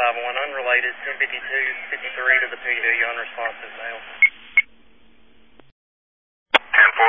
unrelated, 1052-53 to the PD, unresponsive male. 10-4.